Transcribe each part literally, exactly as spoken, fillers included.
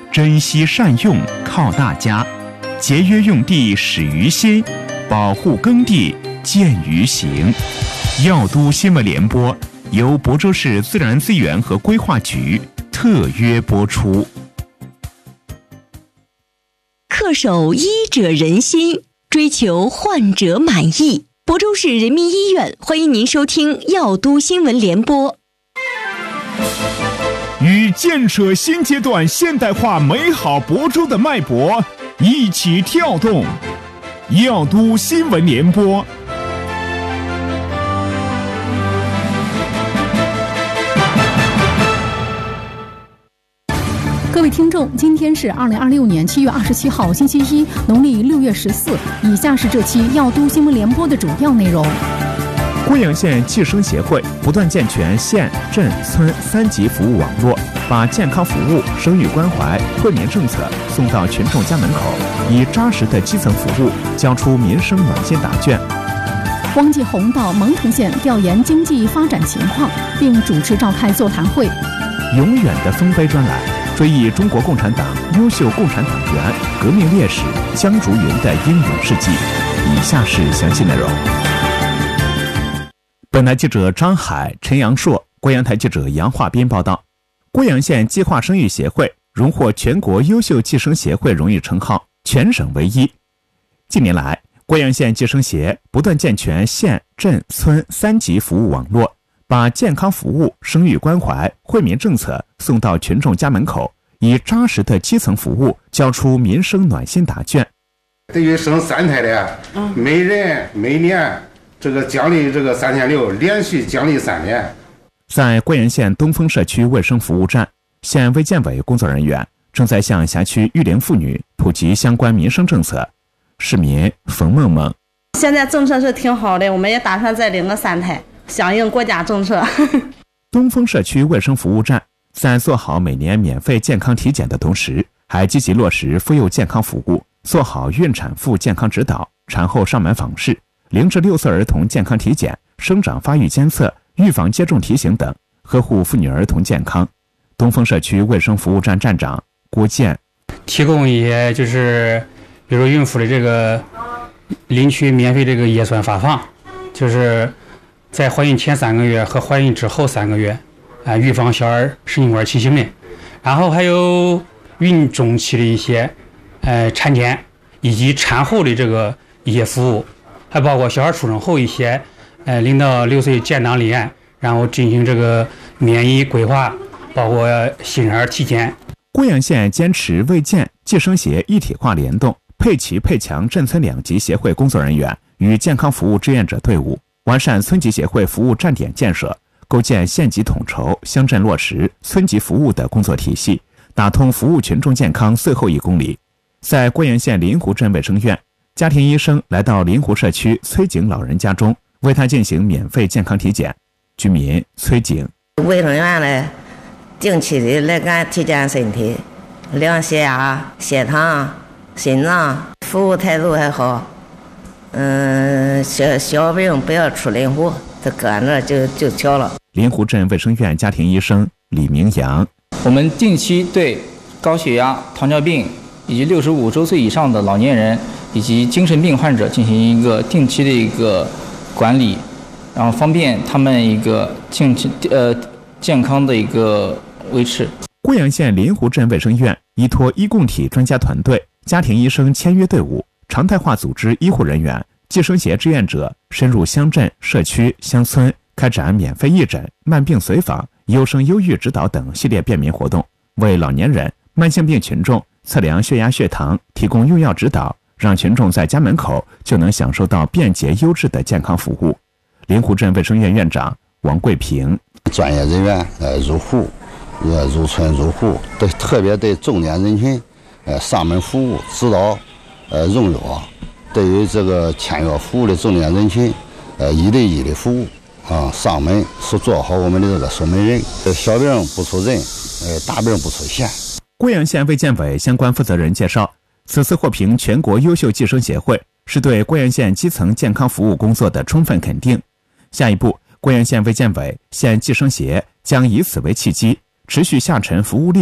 珍惜善用靠大家，节约用地始于心，保护耕地见于行。药都新闻联播由亳州市自然资源和规划局特约播出。 恪守医者仁心，追求患者满意。亳州市人民医院欢迎您收听药都新闻联播。 与建设新阶段现代化美好亳州的脉搏一起跳动，药都新闻联播。 各位听众，今天是二零二六年七月二十七号，星期一，农历六月十四。以下是这期药都新闻联播的主要内容。 贵阳县计生协会不断健全县、镇、村三级服务网络，把健康服务、生育关怀、惠民政策送到群众家门口，以扎实的基层服务交出民生暖心答卷。 汪继红到蒙城县调研经济发展情况，并主持召开座谈会。 永远的丰碑专栏追忆中国共产党优秀共产党员、革命烈士江竹云的英勇事迹。以下是详细内容。本台记者张海、陈阳硕，贵阳台记者杨化斌报道。贵阳县计划生育协会荣获全国优秀计生协会荣誉称号，全省唯一。近年来，贵阳县计生协不断健全县、镇、村三级服务网络，把健康服务、生育关怀、惠民政策送到群众家门口，以扎实的基层服务交出民生暖心答卷。 对于生三胎的，每人每年这个奖励这个三千六，连续奖励三年。 在贵阳县东风社区卫生服务站，县卫健委工作人员正在向辖区育龄妇女普及相关民生政策。市民冯梦梦： 现在政策是挺好的，我们也打算再领个三胎，响应国家政策。 东风社区卫生服务站在做好每年免费健康体检的同时，还积极落实妇幼健康服务，做好孕产妇健康指导、产后上门访视、零至六岁儿童健康体检、生长发育监测、预防接种提醒等，呵护妇女儿童健康。东风社区卫生服务站站长郭健： 提供一些就是比如孕妇的这个领取免费这个叶酸发放，就是在怀孕前三个月和怀孕之后三个月啊，预防小儿神经管畸形的。然后还有孕中期的一些呃产检以及产后的这个一些服务，还包括小孩出生后一些呃零到六岁建档立案，然后进行这个免疫规划，包括新生儿体检。 贵阳县坚持卫健计生协一体化联动，配齐配强镇村两级协会工作人员与健康服务志愿者队伍，完善村级协会服务站点建设，构建县级统筹、乡镇落实、村级服务的工作体系，打通服务群众健康最后一公里。在贵阳县临湖镇卫生院，家庭医生来到临湖社区崔景老人家中，为他进行免费健康体检。居民崔景： 卫生院呢，定期的来给俺体检身体，量血压、血糖、心脏，服务态度还好。嗯，小小病不要出临湖，他搁俺这就就调了。 临湖镇卫生院家庭医生李明阳： 我们定期对高血压、糖尿病以及六十五周岁以上的老年人以及精神病患者进行一个定期的一个管理，然后方便他们一个健呃健康的一个维持。 贵阳县临湖镇卫生院依托医共体专家团队、家庭医生签约队伍，常态化组织医护人员、计生协志愿者深入乡镇、社区、乡村，开展免费义诊、慢病随访、优生优育指导等系列便民活动，为老年人、慢性病群众测量血压、血糖，提供用药指导，让群众在家门口就能享受到便捷优质的健康服务。临湖镇卫生院院长王桂平： 专业人员呃入户、呃入村入户，对特别对重点人群呃上门服务、指导、呃用药，对于这个签约服务的重点人群，呃一对一的服务啊，上门是做好我们的这个守门人，小病不出人，呃大病不出县。 贵阳县卫健委相关负责人介绍，此次获评全国优秀计生协会，是对贵阳县基层健康服务工作的充分肯定。下一步，贵阳县卫健委、县计生协将以此为契机，持续下沉服务力量，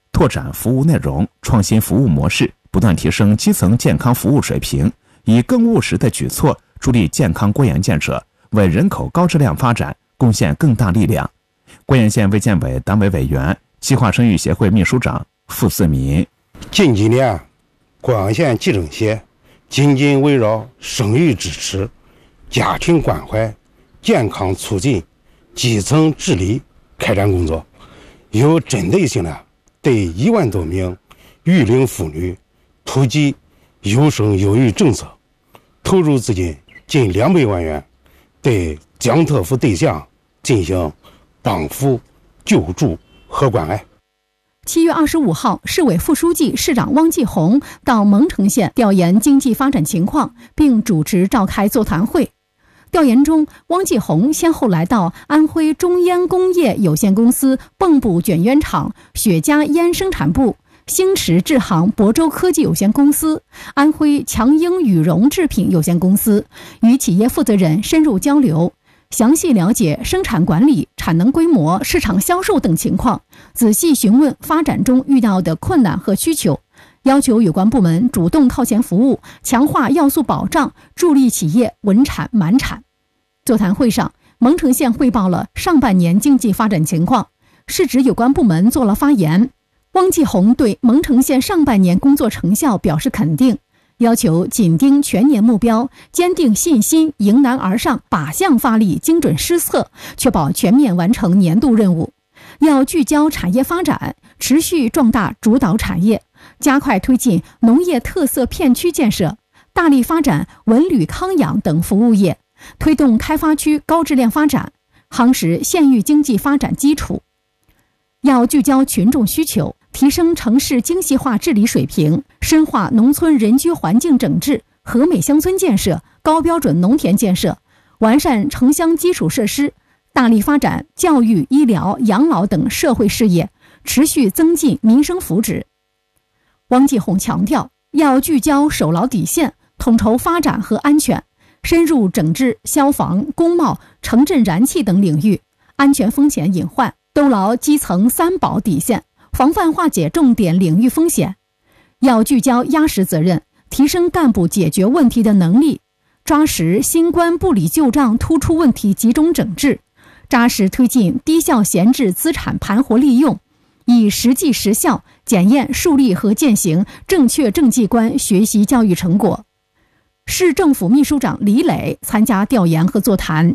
拓展服务内容，创新服务模式，不断提升基层健康服务水平，以更务实的举措助力健康郭阳建设，为人口高质量发展贡献更大力量。郭阳县卫健委党委委员、计划生育协会秘书长傅四民： 近几年，郭阳县基政协紧紧围绕生育支持、家庭关怀、健康促进、基层治理开展工作，有针对性的对一万多名育龄妇女突击优生优育政策，投入资金近两百万元，对江特福对象进行帮扶、救助和关爱。 七月二十五号，市委副书记、市长汪继红到蒙城县调研经济发展情况，并主持召开座谈会。调研中，汪继红先后来到安徽中烟工业有限公司蚌埠卷烟厂雪茄烟生产部、星驰制行亳州科技有限公司、安徽强英羽绒制品有限公司，与企业负责人深入交流，详细了解生产管理、产能规模、市场销售等情况，仔细询问发展中遇到的困难和需求，要求有关部门主动靠前服务，强化要素保障，助力企业稳产满产。座谈会上，蒙城县汇报了上半年经济发展情况，市直有关部门做了发言。汪继红对蒙城县上半年工作成效表示肯定，要求紧盯全年目标，坚定信心，迎难而上，靶向发力，精准施策，确保全面完成年度任务。要聚焦产业发展，持续壮大主导产业，加快推进农业特色片区建设，大力发展文旅康养等服务业，推动开发区高质量发展，夯实县域经济发展基础。要聚焦群众需求，提升城市精细化治理水平，深化农村人居环境整治、和美乡村建设、高标准农田建设，完善城乡基础设施，大力发展教育、医疗、养老等社会事业，持续增进民生福祉。汪继红强调，要聚焦守牢底线，统筹发展和安全，深入整治消防、工贸、城镇燃气等领域安全风险隐患，兜牢基层三保底线，防范化解重点领域风险。要聚焦压实责任，提升干部解决问题的能力，抓实新冠不理旧账突出问题集中整治，扎实推进低效闲置资产盘活利用，以实际实效检验树立和践行正确政绩观学习教育成果。市政府秘书长李磊参加调研和座谈。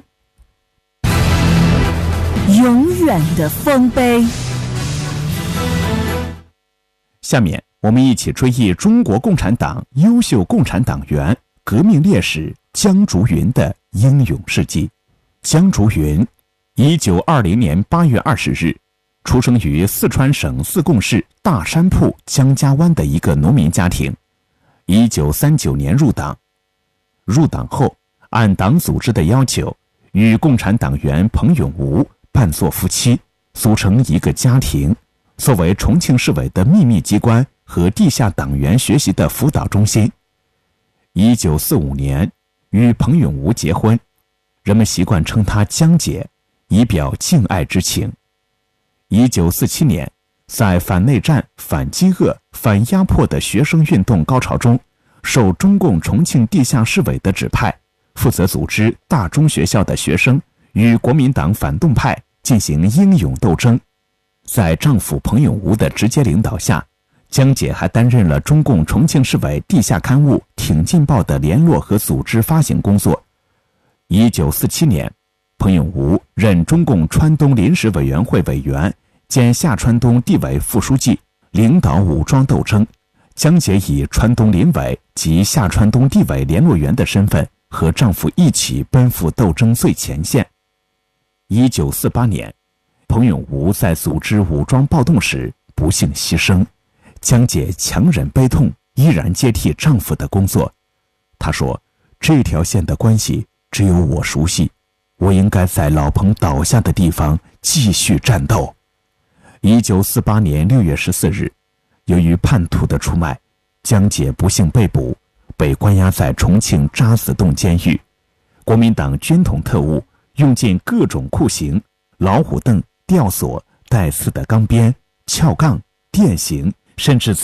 永远的丰碑。 下面我们一起追忆中国共产党优秀共产党员、革命烈士江竹云的英勇事迹。江竹云，一九二零年八月二十日，出生于四川省自贡市大山铺江家湾的一个农民家庭。一九三九年入党，入党后按党组织的要求，与共产党员彭永吾扮作夫妻，组成一个家庭，作为重庆市委的秘密机关和地下党员学习的辅导中心。一九四五年与彭永吾结婚，人们习惯称她江姐，以表敬爱之情。一九四七年，在反内战、反饥饿、反压迫的学生运动高潮中，受中共重庆地下市委的指派，负责组织大中学校的学生与国民党反动派进行英勇斗争。在丈夫彭永吾的直接领导下，江姐还担任了中共重庆市委地下刊物《挺进报》的联络和组织发行工作。一九四七年，彭永吾任中共川东临时委员会委员兼下川东地委副书记，领导武装斗争。江姐以川东临委及下川东地委联络员的身份，和丈夫一起奔赴斗争最前线。一九四八年，彭永吾在组织武装暴动时不幸牺牲，江姐强忍悲痛，依然接替丈夫的工作。她说，这条线的关系只有我熟悉，我应该在老彭倒下的地方继续战斗。一九四八年六月十四日，由于叛徒的出卖，江姐不幸被捕，被关押在重庆渣滓洞监狱。国民党军统特务用尽各种酷刑，老虎凳、吊索、带刺的钢鞭、撬杠、 电刑，甚至